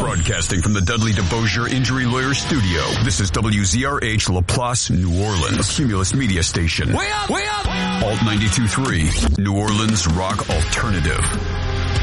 Broadcasting from the Dudley DeBosier Injury Lawyer Studio, this is WZRH Laplace, New Orleans, Cumulus Media Station. Way up! Way up! Alt 92.3, New Orleans Rock Alternative.